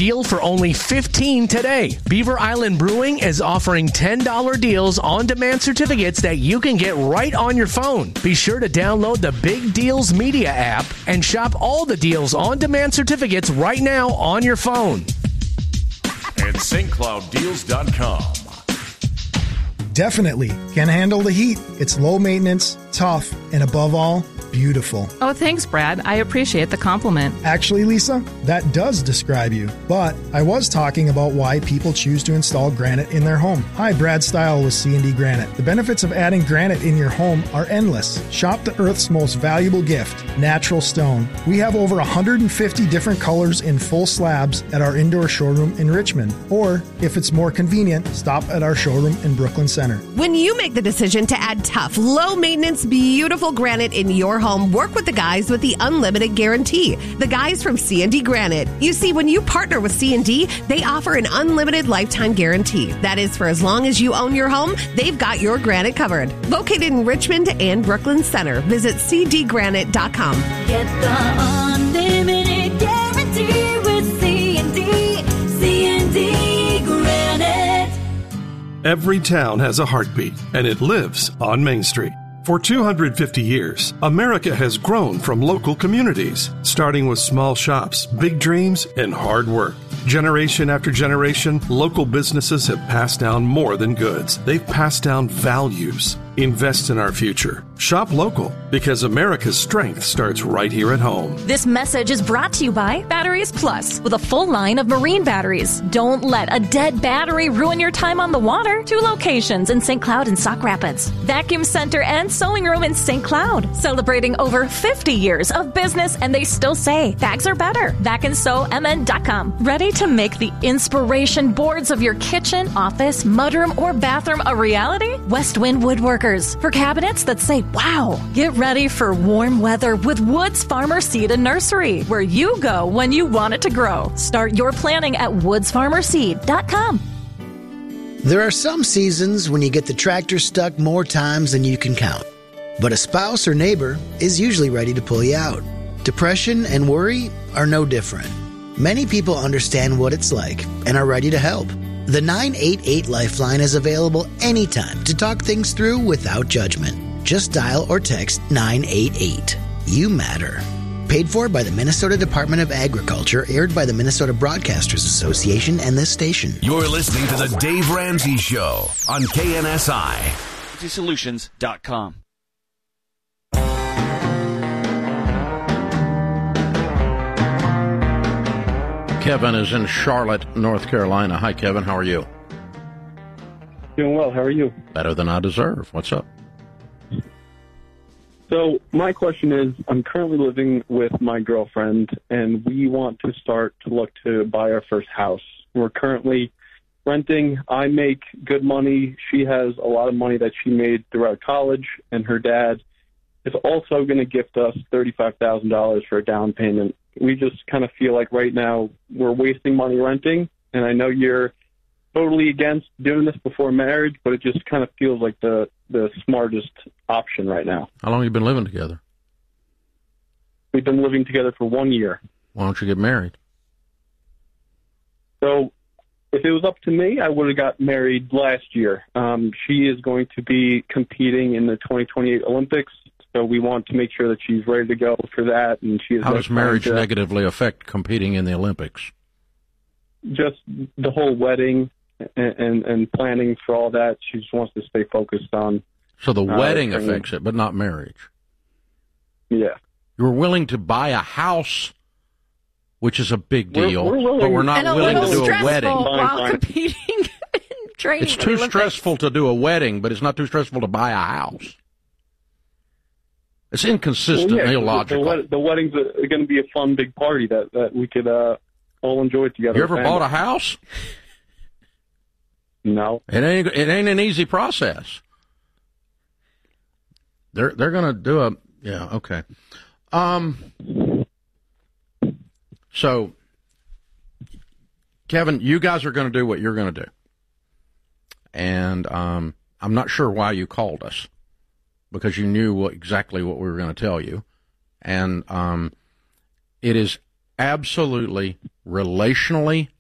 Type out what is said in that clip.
deal for only $15 today. Beaver Island Brewing is offering $10 deals on demand certificates that you can get right on your phone. Be sure to download the Big Deals Media app and shop all the deals on demand certificates right now on your phone. And StCloudDeals.com. Definitely can handle the heat. It's low maintenance, tough, and above all, beautiful. Oh, thanks, Brad. I appreciate the compliment. Actually, Lisa, that does describe you. But I was talking about why people choose to install granite in their home. Hi, Brad Style with C&D Granite. The benefits of adding granite in your home are endless. Shop the Earth's most valuable gift, natural stone. We have over 150 different colors in full slabs at our indoor showroom in Richmond. Or, if it's more convenient, stop at our showroom in Brooklyn Center. When you make the decision to add tough, low-maintenance, beautiful granite in your home, work with the guys with the Unlimited Guarantee. The guys from C&D Granite. You see, when you partner with C&D, they offer an unlimited lifetime guarantee. That is for as long as you own your home, they've got your granite covered. Located in Richmond and Brooklyn Center. Visit cdgranite.com. Get the unlimited guarantee with C&D. C&D Granite. Every town has a heartbeat, and it lives on Main Street. For 250 years, America has grown from local communities, starting with small shops, big dreams, and hard work. Generation after generation, local businesses have passed down more than goods. They've passed down values. Invest in our future. Shop local, because America's strength starts right here at home. This message is brought to you by Batteries Plus, with a full line of marine batteries. Don't let a dead battery ruin your time on the water. 2 locations in St. Cloud and Sauk Rapids. Vacuum Center and Sewing Room in St. Cloud. Celebrating over 50 years of business, and they still say bags are better. VacandSewMN.com. Ready to make the inspiration boards of your kitchen, office, mudroom, or bathroom a reality? Westwind Woodworkers. For cabinets that say, wow. Get ready for warm weather with Woods Farmer Seed and Nursery, where you go when you want it to grow. Start your planning at woodsfarmerseed.com. There are some seasons when you get the tractor stuck more times than you can count. But a spouse or neighbor is usually ready to pull you out. Depression and worry are no different. Many people understand what it's like and are ready to help. The 988 Lifeline is available anytime to talk things through without judgment. Just dial or text 988. You matter. Paid for by the Minnesota Department of Agriculture, aired by the Minnesota Broadcasters Association and this station. You're listening to The Dave Ramsey Show on KNSI. Solutions.com. Kevin is in Charlotte, North Carolina. Hi, Kevin. How are you? Doing well. How are you? Better than I deserve. What's up? So my question is, I'm currently living with my girlfriend, and we want to start to look to buy our first house. We're currently renting. I make good money. She has a lot of money that she made throughout college, and her dad is also going to gift us $35,000 for a down payment. We just kind of feel like right now we're wasting money renting, and I know you're totally against doing this before marriage, but it just kind of feels like the smartest option right now. How long have you been living together? We've been living together for 1 year. Why don't you get married? So if it was up to me, I would have got married last year. She is going to be competing in the 2028 Olympics, so we want to make sure that she's ready to go for that. And she is. How does marriage negatively affect competing in the Olympics? Just the whole wedding and planning for all that. She just wants to stay focused on. So the wedding affects it, but not marriage. Yeah. You're willing to buy a house, which is a big deal, but we're not willing to do a wedding. While competing in training. It's too stressful to do a wedding, but it's not too stressful to buy a house. It's inconsistent and illogical. The wedding's going to be a fun, big party that we could all enjoy together. You ever bought a house? No. It ain't an easy process. They're going to do a okay. So, Kevin, you guys are going to do what you're going to do, and I'm not sure why you called us, because you knew exactly what we were going to tell you, and it is absolutely relationally